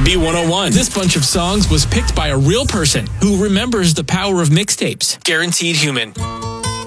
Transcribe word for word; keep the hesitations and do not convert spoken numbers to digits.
B one oh one. This bunch of songs was picked by a real person who remembers the power of mixtapes. Guaranteed Human.